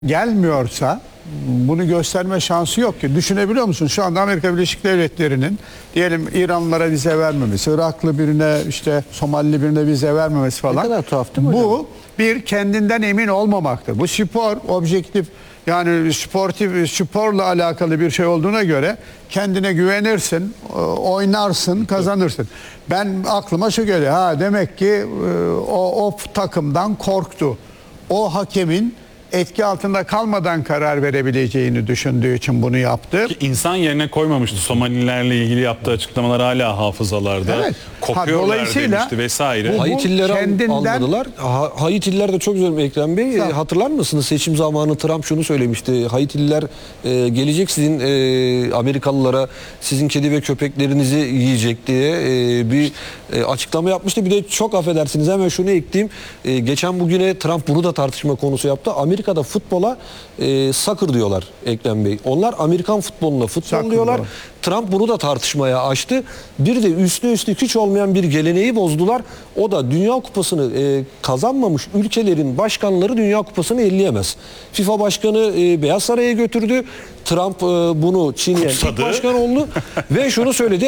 gelmiyorsa bunu gösterme şansı yok ki. Düşünebiliyor musun? Şu anda Amerika Birleşik Devletleri'nin diyelim İranlılara vize vermemesi, Iraklı birine işte Somalili birine vize vermemesi falan. Ne kadar tuhaf değil mi hocam? Bu bir kendinden emin olmamaktır. Bu spor, objektif yani sporla alakalı bir şey olduğuna göre kendine güvenirsin, oynarsın, kazanırsın. Ben aklıma şu geliyor. Ha demek ki o takımdan korktu. O hakemin etki altında kalmadan karar verebileceğini düşündüğü için bunu yaptı. Ki insan yerine koymamamıştı. Somalilerle ilgili yaptığı açıklamalar hala hafızalarda. Evet. Kopuyorlar Dolayısıyla demişti vesaire. Haitilileri kendinden- almadılar. Haitililer de çok güzel Ekrem Bey. Hatırlar mısınız? Seçim zamanı Trump şunu söylemişti. Haitililer gelecek sizin Amerikalılara sizin kedi ve köpeklerinizi yiyecek diye bir açıklama yapmıştı. Bir de çok affedersiniz hemen şunu ekleyeyim. Geçen bugüne Trump bunu da tartışma konusu yaptı. Amerika'da futbola soccer diyorlar Ekrem Bey. Onlar Amerikan futboluna futbol Soccer diyorlar. diyorlar. Trump bunu da tartışmaya açtı. Bir de üstüne üstlük hiç olmayan bir geleneği bozdular. O da Dünya Kupası'nı kazanmamış ülkelerin başkanları Dünya Kupası'nı elleyemez. FIFA Başkanı Beyaz Saray'a götürdü. Trump bunu çiğneyen ilk başkan oldu. Ve şunu söyledi.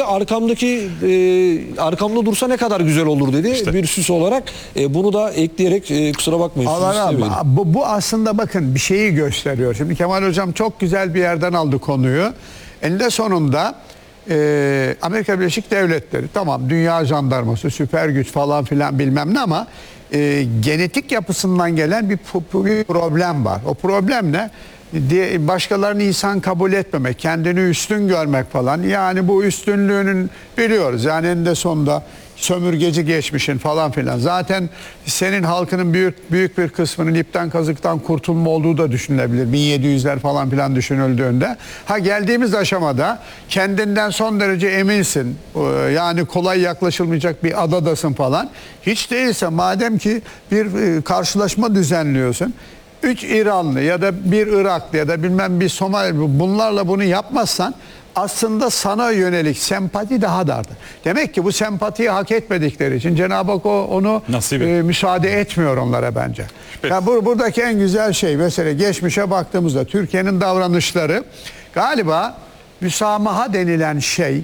Arkamda dursa ne kadar güzel olur dedi. İşte. Bir süs olarak bunu da ekleyerek kusura bakmayın. Bu aslında bakın bir şeyi gösteriyor. Şimdi Kemal Hocam çok güzel bir yerden aldı konuyu. Eninde sonunda Amerika Birleşik Devletleri tamam dünya jandarması, süper güç falan filan bilmem ne ama genetik yapısından gelen bir problem var. O problem ne? Başkalarını insan kabul etmemek, kendini üstün görmek falan. Yani bu üstünlüğünün biliyoruz. Yani eninde sonunda sömürgeci geçmişin falan filan. Zaten senin halkının büyük bir kısmının ipten kazıktan kurtulma olduğu da düşünülebilir. 1700'ler falan filan düşünüldüğünde. Ha geldiğimiz aşamada kendinden son derece eminsin. Yani kolay yaklaşılmayacak bir adadasın falan. Hiç değilse madem ki bir karşılaşma düzenliyorsun. 3 İranlı ya da bir Iraklı ya da bilmem bir Somali bunlarla bunu yapmazsan aslında sana yönelik sempati daha dardır. Demek ki bu sempatiyi hak etmedikleri için Cenab-ı Hak onu müsaade etmiyor onlara bence. Yani buradaki en güzel şey mesela geçmişe baktığımızda Türkiye'nin davranışları galiba müsamaha denilen şey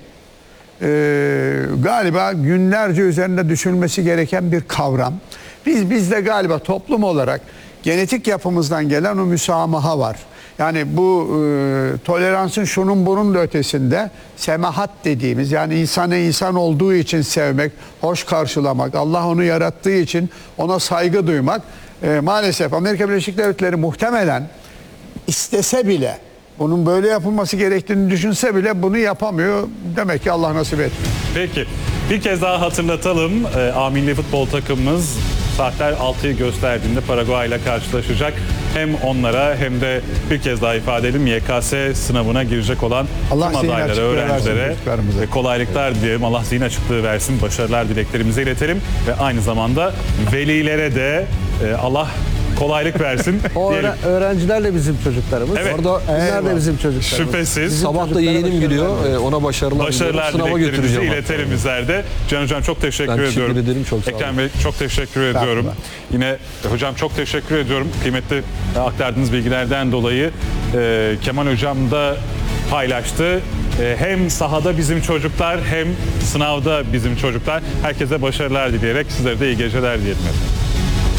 galiba günlerce üzerinde düşünülmesi gereken bir kavram. Bizde galiba toplum olarak genetik yapımızdan gelen o müsamaha var. Yani bu toleransın şunun bunun da ötesinde semahat dediğimiz yani insanı insan olduğu için sevmek, hoş karşılamak, Allah onu yarattığı için ona saygı duymak maalesef Amerika Birleşik Devletleri muhtemelen istese bile bunun böyle yapılması gerektiğini düşünse bile bunu yapamıyor. Demek ki Allah nasip etmiyor. Peki bir kez daha hatırlatalım. A milli futbol takımımız saatler 6'yı gösterdiğinde Paraguay ile karşılaşacak. Hem onlara hem de bir kez daha ifade edelim YKS sınavına girecek olan tüm adaylara, öğrencilere kolaylıklar dileyelim. Allah zihin açıklığı versin. Başarılar dileklerimizi iletelim. Ve aynı zamanda velilere de Allah kolaylık versin. Öğrenciler de bizim çocuklarımız. Evet. Orada onlar da bizim çocuklarımız. Şüphesiz. Sabah da yeğenim gidiyor. Ona başarılar Sınava dileklerimizi iletelim bizler de. Can Hocam çok teşekkür ediyorum. Ederim, çok sağ olun. Ekrem Bey çok teşekkür ediyorum. Yine hocam çok teşekkür ediyorum. Kıymetli aktardığınız bilgilerden dolayı Kemal Hocam da paylaştı. Hem sahada bizim çocuklar hem sınavda bizim çocuklar. Herkese başarılar dileyerek sizlere de iyi geceler diyelim.